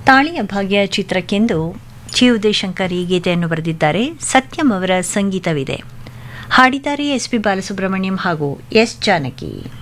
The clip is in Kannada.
ತಾಳಿಯ ಭಾಗ್ಯ ಚಿತ್ರಕ್ಕೆಂದು ಚಿ ಉದಯಶಂಕರ್ ಈ ಗೀತೆಯನ್ನು ಬರೆದಿದ್ದಾರೆ. ಸತ್ಯಂ ಅವರ ಸಂಗೀತವಿದೆ. ಹಾಡಿದ್ದಾರೆ ಎಸ್ ಪಿ ಬಾಲಸುಬ್ರಹ್ಮಣ್ಯಂ ಹಾಗೂ ಎಸ್ ಜಾನಕಿ.